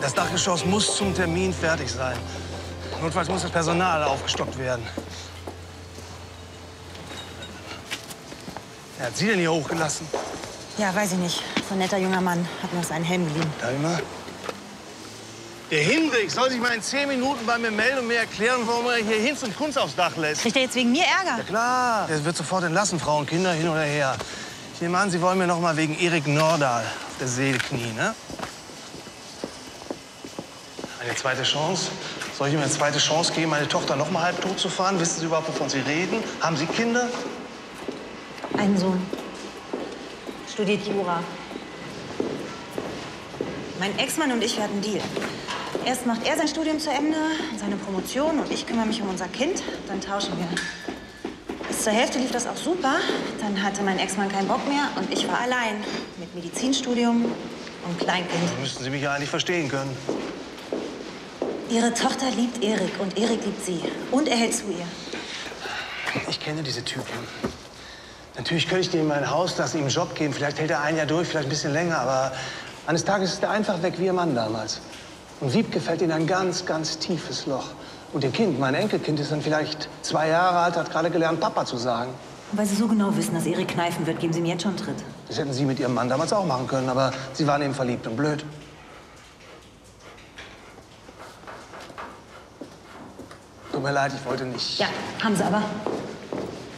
Das Dachgeschoss muss zum Termin fertig sein. Notfalls muss das Personal aufgestockt werden. Wer hat Sie denn hier hochgelassen? Ja, weiß ich nicht. So ein netter junger Mann hat mir seinen Helm geliehen. Darf ich mal? Der Hinrich soll sich mal in 10 Minuten bei mir melden und mir erklären, warum er hier Hinz und Kunz aufs Dach lässt. Kriegt er jetzt wegen mir Ärger? Ja klar, der wird sofort entlassen, Frau und Kinder hin oder her. Ich nehme an, Sie wollen mir noch mal wegen Erik Nordahl auf der Seele knien, ne? Eine zweite Chance? Soll ich ihm eine zweite Chance geben, meine Tochter noch mal halbtot zu fahren? Wissen Sie überhaupt, wovon Sie reden? Haben Sie Kinder? Einen Sohn. Studiert Jura. Mein Ex-Mann und ich, wir hatten einen Deal. Erst macht er sein Studium zu Ende, seine Promotion, und ich kümmere mich um unser Kind. Dann tauschen wir. Bis zur Hälfte lief das auch super. Dann hatte mein Ex-Mann keinen Bock mehr und ich war allein. Mit Medizinstudium und Kleinkind. Da müssten Sie mich ja eigentlich verstehen können. Ihre Tochter liebt Erik und Erik liebt sie. Und er hält zu ihr. Ich kenne diese Typen. Natürlich könnte ich dem in mein Haus lassen, ihm einen Job geben. Vielleicht hält er ein Jahr durch, vielleicht ein bisschen länger. Aber eines Tages ist er einfach weg wie ihr Mann damals. Und Wiebke fällt in ein ganz, ganz tiefes Loch. Und ihr Kind, mein Enkelkind, ist dann vielleicht 2 Jahre alt, hat gerade gelernt, Papa zu sagen. Und weil Sie so genau wissen, dass Erik kneifen wird, geben Sie mir jetzt schon einen Tritt. Das hätten Sie mit Ihrem Mann damals auch machen können, aber Sie waren eben verliebt und blöd. Tut mir leid, ich wollte nicht. Ja, haben Sie aber.